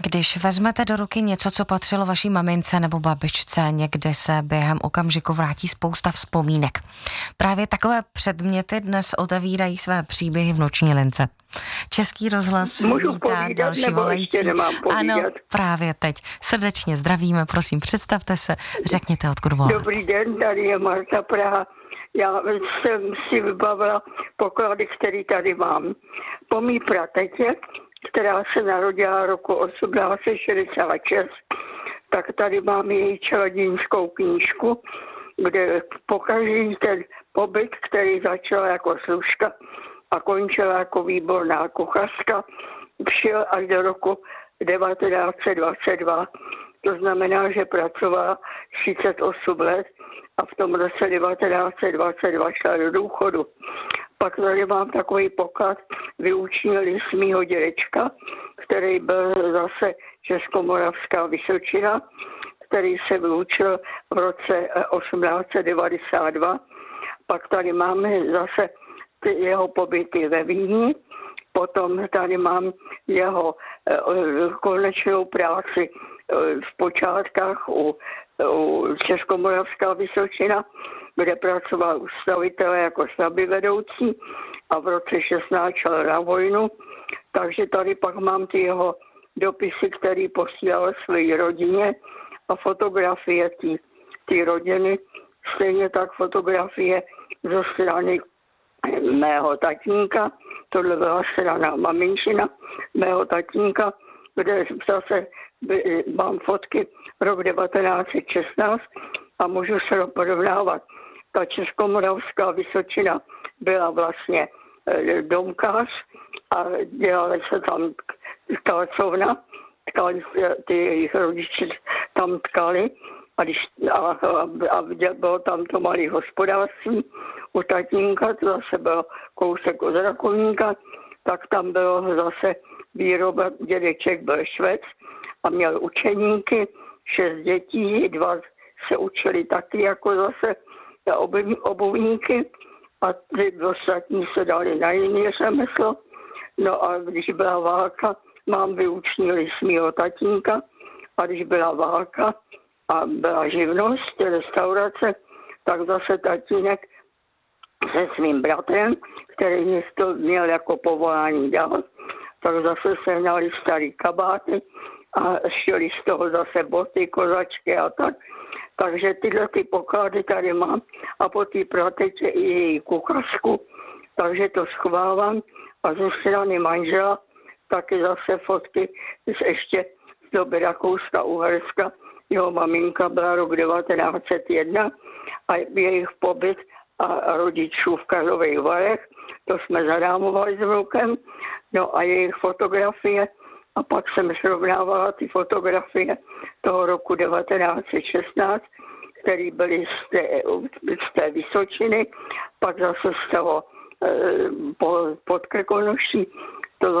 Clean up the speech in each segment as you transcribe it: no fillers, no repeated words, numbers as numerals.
Když vezmete do ruky něco, co patřilo vaší mamince nebo babičce, někde se během okamžiku vrátí spousta vzpomínek. Právě takové předměty dnes otevírají své příběhy v noční lince. Český rozhlas vítá další volající. Ano, právě teď. Srdečně zdravíme, prosím, představte se, řekněte, odkud voláte. Dobrý den, tady je Marta Praha. Já jsem si vybavila poklady, který tady mám. Po mý pratetě, která se narodila roku 1866, tak tady mám její čarodějnickou knížku, kde pokaždý ten pobyt, který začal jako služka a končila jako výborná kuchařka, přijel až do roku 1922. To znamená, že pracovala 38 let a v tom roce 1922 šla do důchodu. Pak tady mám takový poklad vyuční list mýho dědečka, který byl zase Českomoravská Vysočina, který se vyučil v roce 1892. Pak tady máme zase jeho pobyty ve Vídni, potom tady mám jeho konečnou práci v počátkách u Českomoravská Vysočina, kde pracoval u stavitele jako stavbyvedoucí a v roce 16 šel na vojnu. Takže tady pak mám ty jeho dopisy, který posílal své rodině a fotografie té rodiny. Stejně tak fotografie ze strany mého tatínka, tohle byla strana maminčina mého tatínka, kde zase mám fotky rok 1916 a můžu se porovnávat. Ta Českomoravská Vysočina byla vlastně domkář a dělali se tam tkalcovna, ty jejich rodiče tam tkali a bylo tam to malé hospodářství u tatínka, to zase byl kousek od Rakovníka, tak tam bylo zase výroba, dědeček byl Švec a měl učeníky, 6 dětí, 2 se učili taky jako zase obuvníky a ty ostatní se dali na jiné řemeslo. No a když byla válka, mám vyuční list mýho tatínka a když byla válka a byla živnost, restaurace, tak zase tatínek se svým bratrem, který to měl jako povolání dělat, tak zase sehnali starý kabáty a šili z toho zase boty, kozačky a tak. Takže tyhle ty poklady tady mám a po té pratetě i její kuchařku, takže to schovávám a ze strany manžela taky zase fotky ještě z doby Rakouska-Uherska. Jeho maminka byla rok 1901 a jejich pobyt a rodičů v Karlových Varech, to jsme zadámovali s vnukem, no a jejich fotografie a pak jsem srovnávala ty fotografie toho roku 1916, které byly z té Vysočiny, pak zase z toho Podkrkonoší, to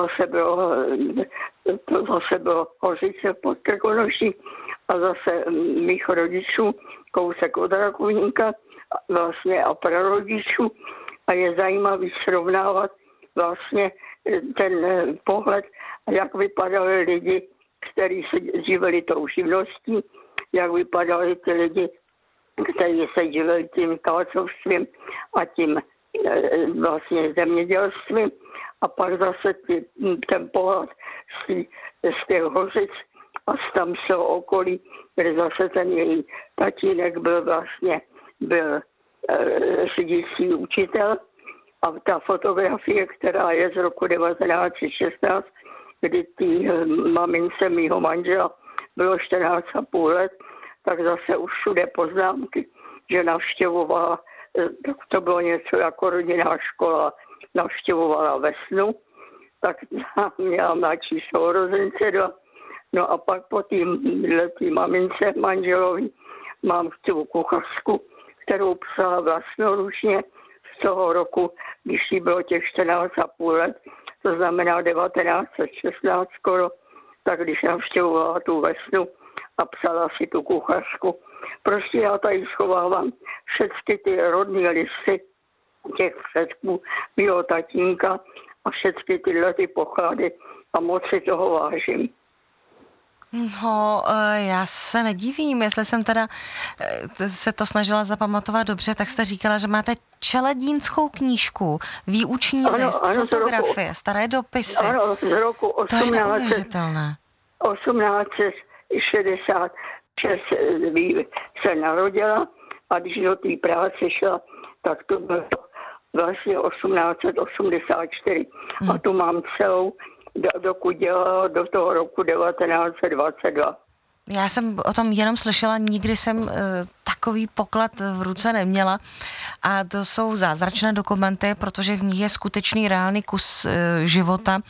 zase bylo Hořice pod Krkonoší a zase mých rodičů, kousek od Rakovníka vlastně a prarodičů a je zajímavý srovnávat vlastně ten pohled, jak vypadali lidi, kteří se živili tou živností, jak vypadali ty lidi, kteří se živili tím kalcovstvím a tím vlastně zemědělstvím a pak zase ten pohled z těch Hořic a z tam se okolí, kde zase ten její tatínek byl řídící učitel a ta fotografie, která je z roku 1916, kdy ty mamince mýho manžela bylo 14,5 let, tak zase už všude poznámky, že navštěvovala, tak to bylo něco jako rodinná škola, navštěvovala Vesnu, tak měla mladší sourozence 2. No a pak po té mamince manželovi mám tu kuchařku, kterou psala vlastnoručně z toho roku, když jí bylo těch 14,5 let, to znamená 1916 skoro, tak když navštěvovala tu Vesnu a psala si tu kuchařku. Prostě já tady schovávám všechny ty rodné listy těch předků mýho tatínka a všechny tyhle ty poklady a moc si toho vážím. No, já se nedivím, jestli jsem teda se to snažila zapamatovat dobře, tak jste říkala, že máte čeledínskou knížku, výuční list, fotografie, staré dopisy. Ano, z roku To je neuvěřitelné. 1866 se narodila a když do té práce šla, tak to bylo vlastně 1884. A tu mám celou, dokud dělala do toho roku 1922. Já jsem o tom jenom slyšela, nikdy jsem takový poklad v ruce neměla a to jsou zázračné dokumenty, protože v nich je skutečný reálný kus života.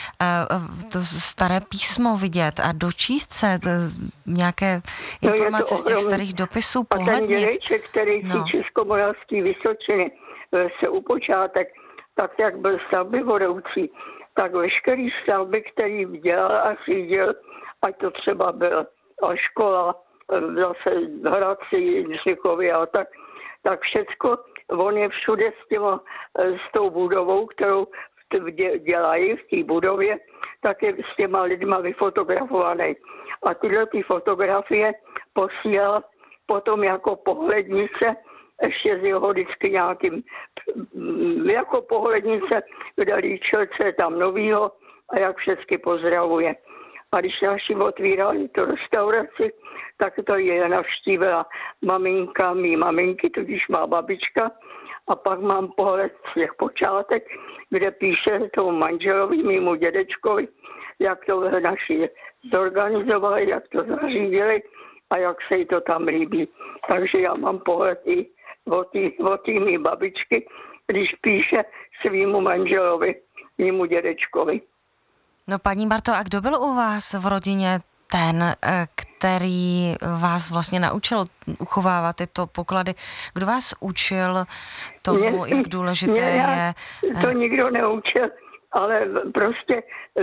To staré písmo vidět a dočíst se nějaké informace z těch starých dopisů, pohlednic. A ten dědeček, který si Českomoravský Vysočiny se u počátek, tak jak byl stavbyvodoucí, tak veškerý stavby, který dělal a řídil, ať to třeba byl a škola, zase Hradci, Jindřichově a tak všecko, on je všude s tou budovou, kterou dělají v té budově, tak je s těma lidma vyfotografovaný. A tyhle ty fotografie posílal potom jako pohlednice, ještě z jeho vždycky nějakým, jako pohlednice, kde líčil, co je tam novýho a jak všechny pozdravuje. A když naši otvírali tu restauraci, tak to je navštívila maminka, mý maminky, tudíž má babička. A pak mám pohled z těch počátek, kde píše tomu manželovi, mému dědečkovi, jak to naši zorganizovali, jak to zařídili a jak se jí to tam líbí. Takže já mám pohled i od té mý babičky, když píše svýmu manželovi, mému dědečkovi. No paní Marto, a kdo byl u vás v rodině ten, který vás vlastně naučil uchovávat tyto poklady? Kdo vás učil tomu, jak důležité je? To nikdo neučil, ale prostě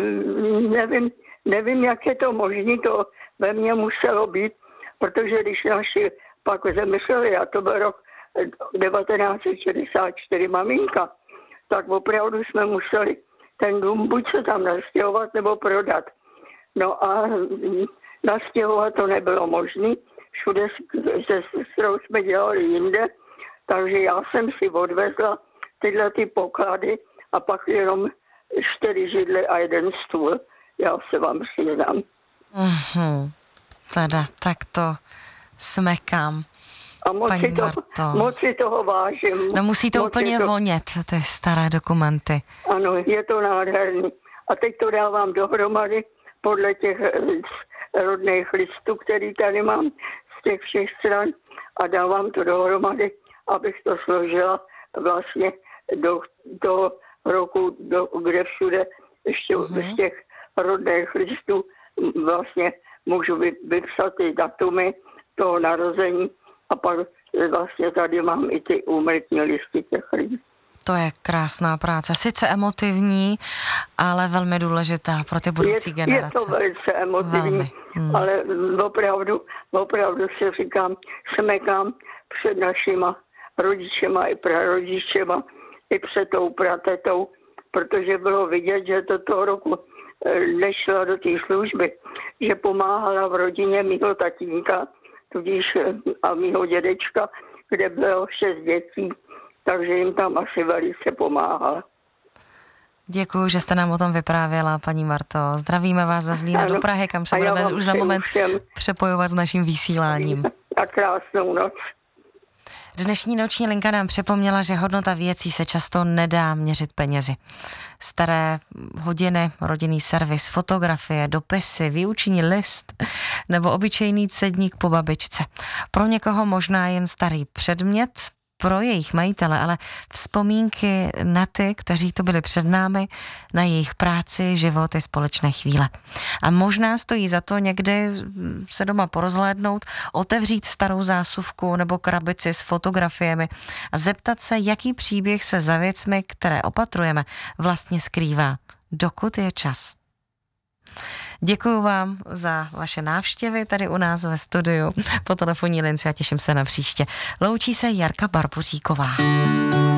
nevím, jak je to možné, to ve mně muselo být, protože když naši pak zemřeli, a to byl rok 1964 maminka, tak opravdu jsme museli ten dům buď se tam nastěhovat, nebo prodat. No a nastěhovat to nebylo možné. Všude se sestrou jsme dělali jinde, takže já jsem si odvezla tyhle ty poklady a pak jenom 4 židle a 1 stůl. Já se vám přiznám. Teda, tak to smekám. A moc si toho vážím. No musí to úplně vonět, ty staré dokumenty. Ano, je to nádherný. A teď to dávám dohromady podle těch rodných listů, který tady mám z těch všech stran a dávám to dohromady, abych to složila vlastně do roku, kde všude ještě z těch rodných listů vlastně můžu vypsat ty datumy toho narození a pak vlastně tady mám i ty úmrtní listy těch lidí. To je krásná práce, sice emotivní, ale velmi důležitá pro ty budoucí generace. Je to velice emotivní, ale opravdu si říkám, smekám před našima rodičema i prarodičema, i před tou pratetou, protože bylo vidět, že do toho roku nešla do té služby, že pomáhala v rodině mýho tatínka, tudíž a mýho dědečka, kde bylo 6 dětí, takže jim tam asi velice pomáhala. Děkuji, že jste nám o tom vyprávěla, paní Marto. Zdravíme vás ze Zlína do Prahy, kam se budeme už za moment přepojovat s naším vysíláním. A krásnou noc. Dnešní noční linka nám připomněla, že hodnota věcí se často nedá měřit penězi. Staré hodiny, rodinný servis, fotografie, dopisy, výuční list nebo obyčejný cedník po babičce. Pro někoho možná jen starý předmět, pro jejich majitele, ale vzpomínky na ty, kteří to byli před námi, na jejich práci, životy, společné chvíle. A možná stojí za to někdy se doma porozhlédnout, otevřít starou zásuvku nebo krabici s fotografiemi a zeptat se, jaký příběh se za věcmi, které opatrujeme, vlastně skrývá, dokud je čas. Děkuju vám za vaše návštěvy tady u nás ve studiu po telefonní lince a těším se na příště. Loučí se Jarka Barboříková.